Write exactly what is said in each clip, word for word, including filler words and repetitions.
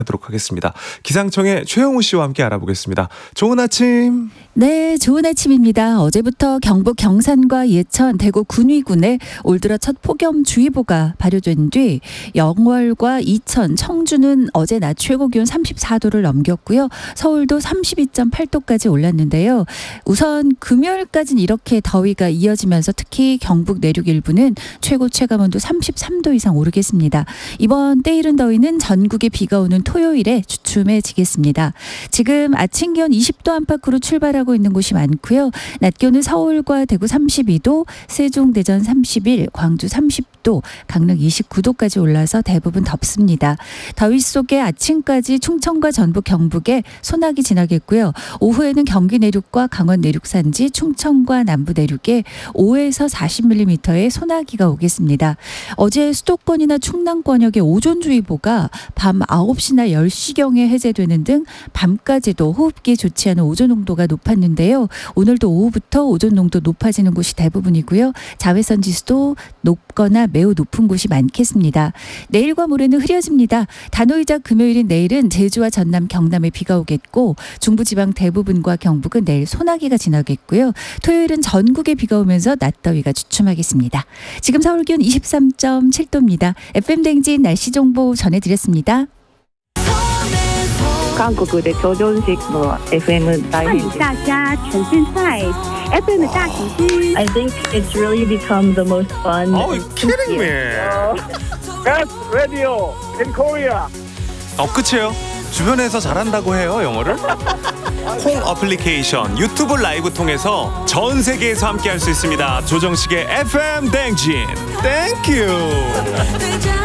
하도록 하겠습니다. 기상청의 최영우 씨와 함께 알아보겠습니다. 좋은 아침. 네, 좋은 아침입니다. 어제부터 경북 경산과 예천, 대구 군위군에 올 들어 첫 폭염주의보가 발효된 뒤 영월과 이천, 청주는 어제 낮 최고 기온 삼십사 도를 넘겼고요. 서울도 삼십이 점 팔 도까지 올랐는데요. 우선 금요일까지는 이렇게 더위가 이어지면서 특히 경북 내륙 일부는 최고 체감온도 삼십삼 도 이상 오르겠습니다. 이번 때이른 더위는 전국에 비가 오는 토요일에 주춤해지겠습니다. 지금 아침 기온 이십 도 안팎으로 출발하고 있는 곳이 많고요. 낮 기온은 서울과 대구 삼십이 도, 세종, 대전 삼십일, 광주 삼십 도, 강릉 이십구 도까지 올라서 대부분 덥습니다. 더위 속에 아침까지 충청과 전북, 경북에 소나기 지나겠고요. 오후에는 경기 내륙과 강원 내륙 산지, 충청과 남부 내륙에 오에서 사십 밀리미터의 소나기가 오겠습니다. 어제 수도권이나 충남권역의 오존주의보가 밤 아홉 시나 열 시경에 해제되는 등 밤까지도 호흡기에 좋지 않은 오존 농도가 높았는데요. 오늘도 오후부터 오존 농도 높아지는 곳이 대부분이고요. 자외선 지수도 높거나 매우 높은 곳이 많겠습니다. 내일과 모레는 흐려집니다. 단오이자 금요일인 내일은 제주와 전남, 경남에 비가 오겠고 중부지방 대부분과 경북은 내일 소나기가 지나겠고요. 토요일은 전국에 비가 오면서 낮더위가 주춤하겠습니다. 지금 서울 기온 이십삼 점 칠 도입니다. 에프엠 댕진 날씨 정보 전해드렸습니다. 한국의 조정식 뭐 에프엠 大変大家全现在 에프엠 大喜讯 I think it's really become the most fun. Oh, you kidding me? Best radio in Korea. 어, 끝이에요. 주변에서 잘한다고 해요, 영어를. 콩 어플리케이션, 유튜브 라이브 통해서 전 세계에서 함께 할 수 있습니다. 조정식의 에프엠 댕진. 땡큐.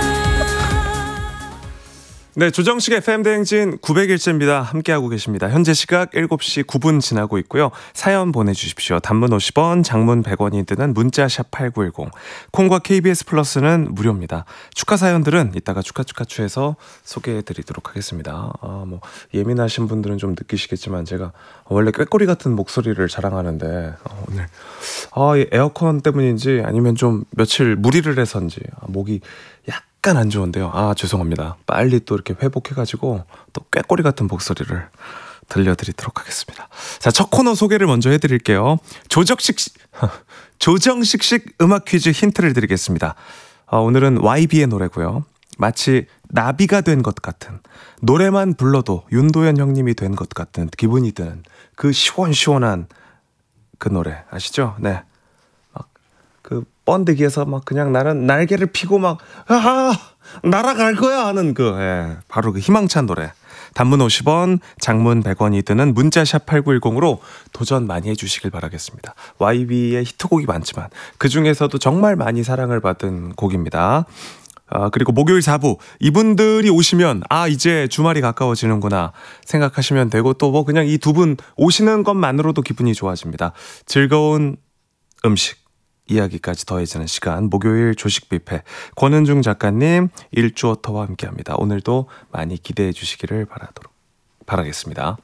네, 조정식의 에프엠 대행진 구백 일째입니다. 함께하고 계십니다. 현재 시각 일곱 시 구 분 지나고 있고요. 사연 보내주십시오. 단문 오십 원, 장문 백 원이 드는 문자샵 팔구일공. 콩과 케이비에스 플러스는 무료입니다. 축하 사연들은 이따가 축하축하추에서 소개해드리도록 하겠습니다. 아, 뭐 예민하신 분들은 좀 느끼시겠지만 제가 원래 꾀꼬리 같은 목소리를 자랑하는데 어, 오늘 아, 이 에어컨 때문인지 아니면 좀 며칠 무리를 해서인지 아, 목이 약 약간 안 좋은데요. 아, 죄송합니다. 빨리 또 이렇게 회복해가지고 또 꾀꼬리 같은 목소리를 들려드리도록 하겠습니다. 자, 첫 코너 소개를 먼저 해드릴게요. 조정식, 조정식식 음악 퀴즈 힌트를 드리겠습니다. 어, 오늘은 와이비의 노래고요. 마치 나비가 된 것 같은, 노래만 불러도 윤도현 형님이 된 것 같은 기분이 드는 그 시원시원한 그 노래 아시죠? 네. 그 번데기에서 막 그냥 나는 날개를 피고 막 아, 날아갈 거야 하는 그 예, 바로 그 희망찬 노래. 단문 오십 원, 장문 백 원이 드는 문자샵 팔구일공으로 도전 많이 해주시길 바라겠습니다. 와이비의 히트곡이 많지만 그중에서도 정말 많이 사랑을 받은 곡입니다. 아, 그리고 목요일 사 부 이분들이 오시면 아 이제 주말이 가까워지는구나 생각하시면 되고 또 뭐 그냥 이 두 분 오시는 것만으로도 기분이 좋아집니다. 즐거운 음식 이야기까지 더해지는 시간, 목요일 조식 뷔페 권은중 작가님, 일주어터와 함께합니다. 오늘도 많이 기대해 주시기를 바라도록 바라겠습니다.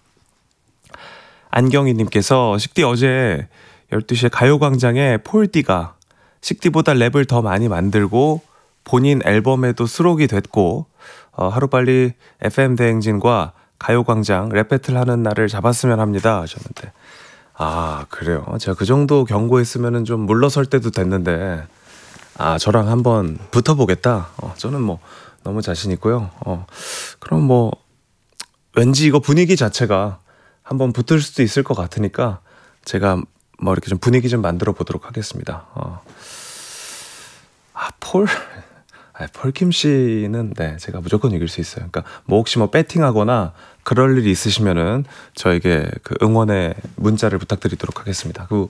안경희님께서 식디 어제 열두 시에 가요광장에 폴디가 식디보다 랩을 더 많이 만들고 본인 앨범에도 수록이 됐고 어, 하루빨리 에프엠 대행진과 가요광장 랩 배틀 하는 날을 잡았으면 합니다 하셨는데 아, 그래요. 제가 그 정도 경고했으면은 좀 물러설 때도 됐는데, 아, 저랑 한번 붙어보겠다. 어, 저는 뭐 너무 자신 있고요. 어, 그럼 뭐 왠지 이거 분위기 자체가 한번 붙을 수도 있을 것 같으니까 제가 뭐 이렇게 좀 분위기 좀 만들어 보도록 하겠습니다. 어. 아, 폴. 아, 폴킴 씨는 네, 제가 무조건 이길 수 있어요. 그러니까 뭐 혹시 뭐 배팅하거나 그럴 일이 있으시면은 저에게 그 응원의 문자를 부탁드리도록 하겠습니다. 그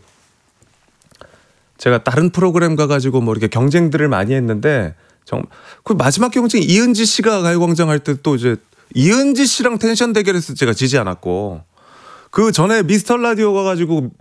제가 다른 프로그램 가가지고 뭐 이렇게 경쟁들을 많이 했는데 정 그 마지막 경쟁 이은지 씨가 가요광장 할 때 또 이제 이은지 씨랑 텐션 대결에서 제가 지지 않았고 그 전에 미스터 라디오 가가지고